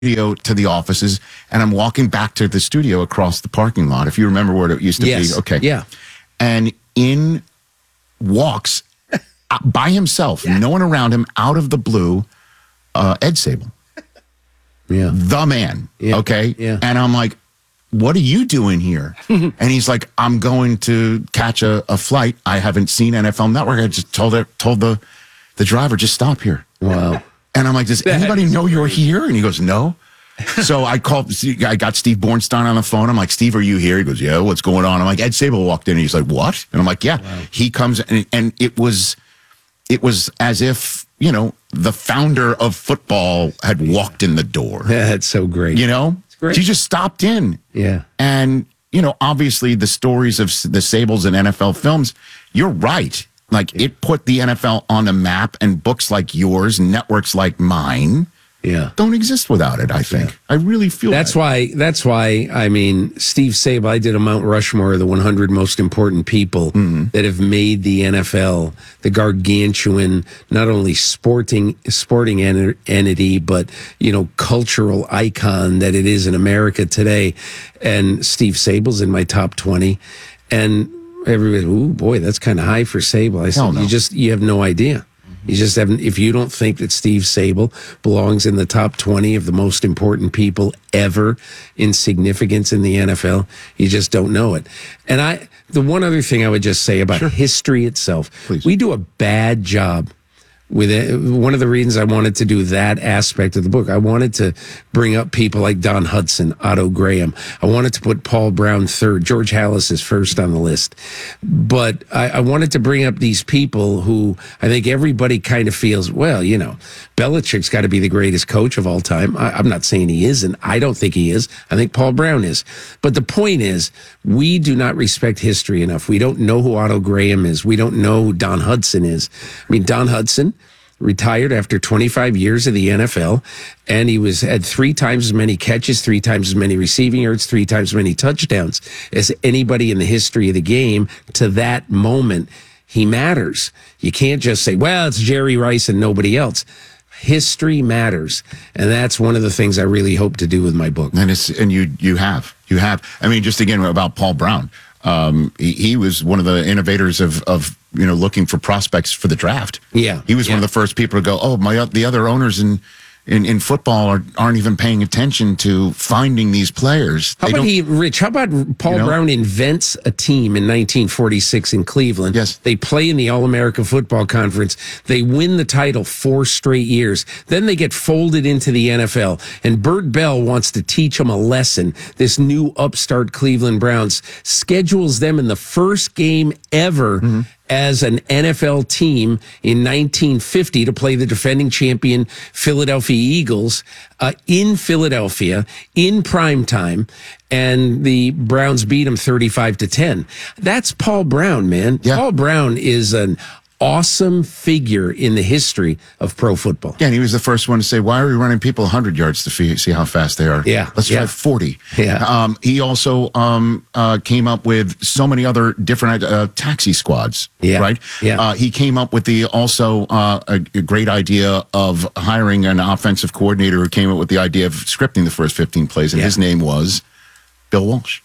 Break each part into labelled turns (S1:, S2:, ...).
S1: studio to the offices, and I'm walking back to the studio across the parking lot. If you remember where it used to be. Okay.
S2: Yeah.
S1: And in walks by himself, no one around him, out of the blue, Ed Sable.
S2: Yeah.
S1: The man.
S2: Yeah.
S1: Okay.
S2: Yeah.
S1: And I'm like, what are you doing here? And he's like, I'm going to catch a flight. I haven't seen NFL Network. I just told the driver, just stop here.
S2: Wow.
S1: And I'm like, does anybody know you're here? And he goes, no. So I got Steve Bornstein on the phone. I'm like, Steve, are you here? He goes, yeah, what's going on? I'm like, Ed Sable walked in, and he's like, what? And I'm like, yeah. Wow. He comes, and it was as if, the founder of football had walked in the door.
S2: Yeah, that's so great.
S1: It's great. She just stopped in.
S2: Yeah.
S1: And, obviously the stories of the Sables in NFL films, you're right. Like, it put the NFL on the map, and books like yours, networks like mine, don't exist without it, I think. Yeah. I really feel
S2: that's why, I mean, Steve Sable, I did a Mount Rushmore of the 100 most important people that have made the NFL the gargantuan, not only sporting entity, but, cultural icon that it is in America today. And Steve Sable's in my top 20. And everybody, ooh, boy, that's kind of high for Sable. I said,
S1: no.
S2: You have no idea. You just haven't. If you don't think that Steve Sable belongs in the top 20 of the most important people ever in significance in the NFL, you just don't know it. And the one other thing I would just say about history itself,
S1: please.
S2: We do a bad job with it. One of the reasons I wanted to do that aspect of the book, I wanted to bring up people like Don Hudson, Otto Graham. I wanted to put Paul Brown third. George Halas is first on the list. But I wanted to bring up these people who I think everybody kind of feels, well, Belichick's got to be the greatest coach of all time. I'm not saying he isn't. I don't think he is. I think Paul Brown is. But the point is, we do not respect history enough. We don't know who Otto Graham is. We don't know who Don Hudson is. I mean, Don Hudson retired after 25 years of the NFL, and he had 3 times as many catches, 3 times as many receiving yards, 3 times as many touchdowns as anybody in the history of the game. To that moment, he matters. You can't just say, well, it's Jerry Rice and nobody else. History matters, and that's one of the things I really hope to do with my book.
S1: And you have. I mean, just again about Paul Brown. He was one of the innovators of looking for prospects for the draft.
S2: Yeah,
S1: he was one of the first people to go, oh, the other owners in football aren't even paying attention to finding these players.
S2: How about Paul Brown invents a team in 1946 in Cleveland?
S1: Yes.
S2: They play in the All-America Football Conference. They win the title 4 straight years. Then they get folded into the NFL. And Bert Bell wants to teach them a lesson. This new upstart Cleveland Browns schedules them in the first game ever as an NFL team in 1950 to play the defending champion Philadelphia Eagles in Philadelphia in prime time, and the Browns beat them 35-10. That's Paul Brown, man. Yeah. Paul Brown is an awesome figure in the history of pro football.
S1: Yeah, and he was the first one to say, why are we running people 100 yards to see how fast they are?
S2: Yeah.
S1: Let's try 40.
S2: Yeah.
S1: He also came up with so many other different taxi squads, right?
S2: Yeah.
S1: He came up with a great idea of hiring an offensive coordinator who came up with the idea of scripting the first 15 plays, and his name was Bill Walsh.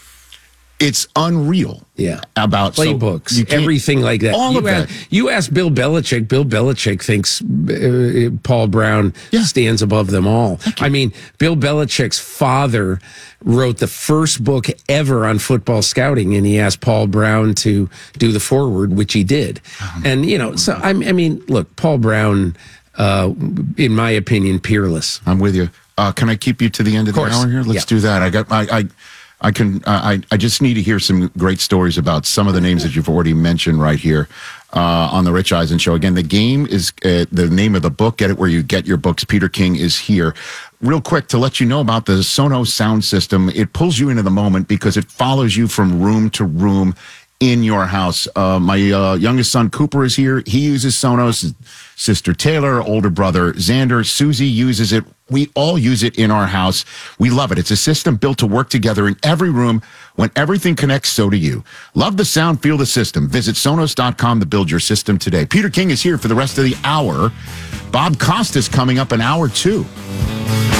S1: It's unreal.
S2: Yeah.
S1: About
S2: playbooks, everything like that.
S1: All of that.
S2: You ask Bill Belichick. Bill Belichick thinks Paul Brown stands above them all. I mean, Bill Belichick's father wrote the first book ever on football scouting, and he asked Paul Brown to do the foreword, which he did. And, so, I mean, look, Paul Brown, in my opinion, peerless.
S1: I'm with you. Can I keep you to the end of the hour here? Let's do that. I just need to hear some great stories about some of the names that you've already mentioned right here on the Rich Eisen Show. Again, the game is the name of the book. Get it where you get your books. Peter King is here. Real quick, to let you know about the Sonos sound system, it pulls you into the moment because it follows you from room to room in your house. My youngest son, Cooper, is here. He uses Sonos. Sister Taylor, older brother Xander, Susie uses it. We all use it in our house. We love it. It's a system built to work together in every room. When everything connects, so do you. Love the sound, feel the system. Visit Sonos.com to build your system today. Peter King is here for the rest of the hour. Bob Costas coming up in hour 2.